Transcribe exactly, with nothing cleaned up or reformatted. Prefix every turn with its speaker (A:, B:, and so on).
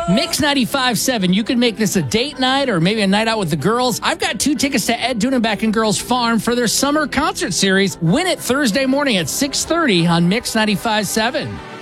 A: Mix ninety-five point seven. You can make this a date night or maybe a night out with the girls. I've got two tickets to Ed Dudenbeck and Girls Farm for their summer concert series. Win it Thursday morning at six thirty on Mix ninety-five point seven.